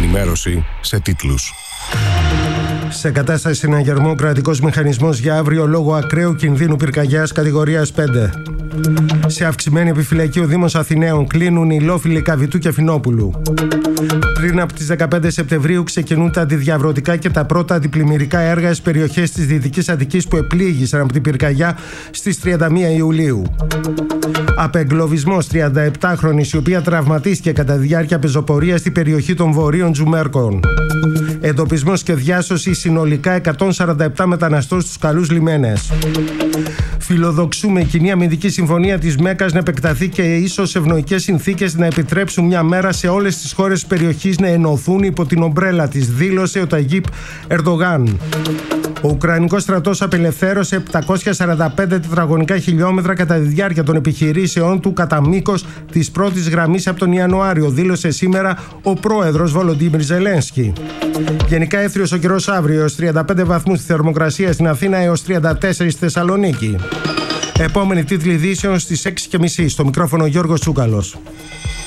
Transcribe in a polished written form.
ενημέρωση σε τίτλους. Σε κατάσταση συναγερμού κρατικός μηχανισμός για αύριο λόγω ακραίου κινδύνου πυρκαγιάς κατηγορίας 5. Σε αυξημένη επιφυλακή ο Δήμος Αθηναίων κλείνουν οι λόφιλοι Καβιτού και Φινόπουλου. Πριν από τις 15 Σεπτεμβρίου ξεκινούν τα αντιδιαβρωτικά και τα πρώτα αντιπλημμυρικά έργα στις περιοχές της Δυτικής Αττικής που επλήγησαν από την πυρκαγιά στις 31 Ιουλίου. Απεγκλωβισμός 37χρονης η οποία τραυματίστηκε κατά τη διάρκεια πεζοπορίας στην περιοχή των Βορείων Τζουμέρκων. Εντοπισμός και διάσωση συνολικά 147 μεταναστών στους καλούς λιμένες. Φιλοδοξούμε η κοινή αμυντική συμφωνία της Μέκκας να επεκταθεί και ίσως ευνοϊκές συνθήκες να επιτρέψουν μια μέρα σε όλες τις χώρες της περιοχής να ενωθούν υπό την ομπρέλα της, δήλωσε ο Ταγίπ Ερντογάν. Ο Ουκρανικός στρατός απελευθέρωσε 745 τετραγωνικά χιλιόμετρα κατά τη διάρκεια των επιχειρήσεών του κατά μήκος της πρώτης γραμμής από τον Ιανουάριο, δήλωσε σήμερα ο πρόεδρος Βολοντίμιρ Ζελένσκι. Γενικά έθριος ο καιρός αύριο, έως 35 βαθμούς στη θερμοκρασία στην Αθήνα έως 34 στη Θεσσαλονίκη. Επόμενη τίτλη ειδήσεων στις 6:30. Στο μικρόφωνο Γιώργος Τσούκαλος.